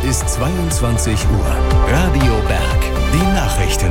ist 22 Uhr. Radio Berg. Die Nachrichten.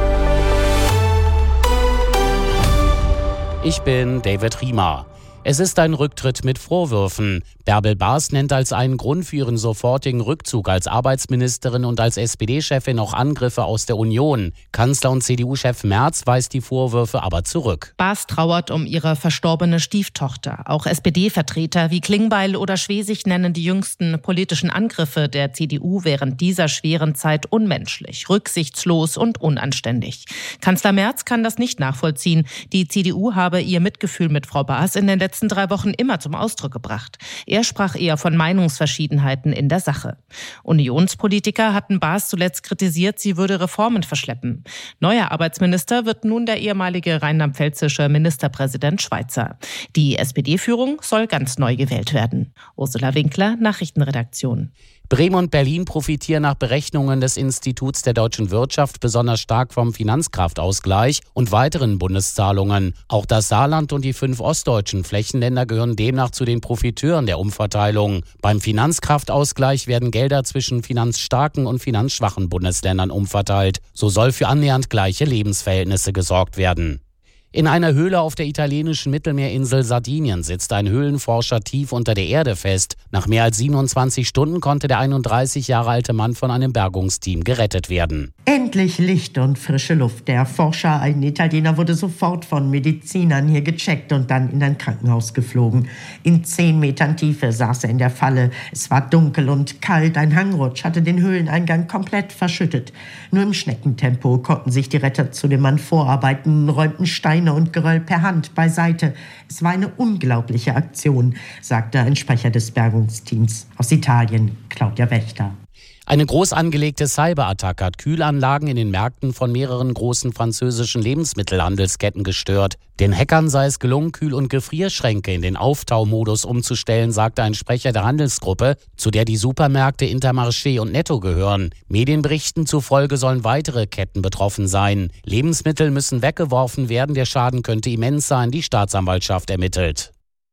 Ich bin David Riemer. Es ist ein Rücktritt mit Vorwürfen. Bärbel Baas nennt als einen Grund für ihren sofortigen Rückzug als Arbeitsministerin und als SPD-Chefin auch Angriffe aus der Union. Kanzler- und CDU-Chef Merz weist die Vorwürfe aber zurück. Baas trauert um ihre verstorbene Stieftochter. Auch SPD-Vertreter wie Klingbeil oder Schwesig nennen die jüngsten politischen Angriffe der CDU während dieser schweren Zeit unmenschlich, rücksichtslos und unanständig. Kanzler Merz kann das nicht nachvollziehen. Die CDU habe ihr Mitgefühl mit Frau Baas in den letzten 3 Wochen immer zum Ausdruck gebracht. Er sprach eher von Meinungsverschiedenheiten in der Sache. Unionspolitiker hatten Baas zuletzt kritisiert, sie würde Reformen verschleppen. Neuer Arbeitsminister wird nun der ehemalige rheinland-pfälzische Ministerpräsident Schweizer. Die SPD-Führung soll ganz neu gewählt werden. Ursula Winkler, Nachrichtenredaktion. Bremen und Berlin profitieren nach Berechnungen des Instituts der deutschen Wirtschaft besonders stark vom Finanzkraftausgleich und weiteren Bundeszahlungen. Auch das Saarland und die 5 ostdeutschen Flächenländer gehören demnach zu den Profiteuren der Umverteilung. Beim Finanzkraftausgleich werden Gelder zwischen finanzstarken und finanzschwachen Bundesländern umverteilt. So soll für annähernd gleiche Lebensverhältnisse gesorgt werden. In einer Höhle auf der italienischen Mittelmeerinsel Sardinien sitzt ein Höhlenforscher tief unter der Erde fest. Nach mehr als 27 Stunden konnte der 31 Jahre alte Mann von einem Bergungsteam gerettet werden. Endlich Licht und frische Luft. Der Forscher, ein Italiener, wurde sofort von Medizinern hier gecheckt und dann in ein Krankenhaus geflogen. In 10 Metern Tiefe saß er in der Falle. Es war dunkel und kalt. Ein Hangrutsch hatte den Höhleneingang komplett verschüttet. Nur im Schneckentempo konnten sich die Retter zu dem Mann vorarbeiten, räumten Steine und Geröll per Hand beiseite. Es war eine unglaubliche Aktion, sagte ein Sprecher des Bergungsteams aus Italien, Claudia Wächter. Eine groß angelegte Cyberattacke hat Kühlanlagen in den Märkten von mehreren großen französischen Lebensmittelhandelsketten gestört. Den Hackern sei es gelungen, Kühl- und Gefrierschränke in den Auftaumodus umzustellen, sagte ein Sprecher der Handelsgruppe, zu der die Supermärkte Intermarché und Netto gehören. Medienberichten zufolge sollen weitere Ketten betroffen sein. Lebensmittel müssen weggeworfen werden, der Schaden könnte immens sein, die Staatsanwaltschaft ermittelt.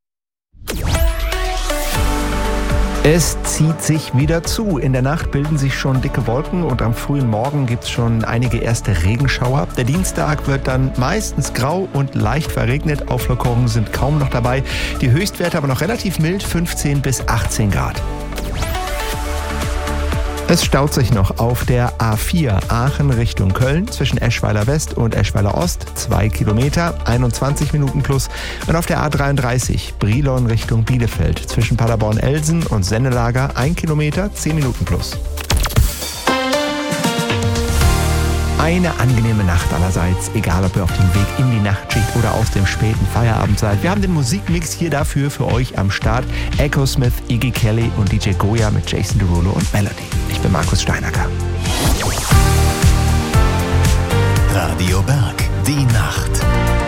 Es zieht sich wieder zu. In der Nacht bilden sich schon dicke Wolken und am frühen Morgen gibt es schon einige erste Regenschauer. Der Dienstag wird dann meistens grau und leicht verregnet. Auflockerungen sind kaum noch dabei. Die Höchstwerte aber noch relativ mild, 15 bis 18 Grad. Es staut sich noch auf der A4 Aachen Richtung Köln zwischen Eschweiler West und Eschweiler Ost 2 Kilometer, 21 Minuten plus. Und auf der A33 Brilon Richtung Bielefeld zwischen Paderborn-Elsen und Sennelager 1 Kilometer, 10 Minuten plus. Eine angenehme Nacht allerseits, egal ob ihr auf dem Weg in die Nachtschicht oder aus dem späten Feierabend seid. Wir haben den Musikmix hier dafür für euch am Start. Echo Smith, Iggy Kelly und DJ Goya mit Jason Derulo und Melody. Ich bin Markus Steinacker. Radio Berg. Die Nacht.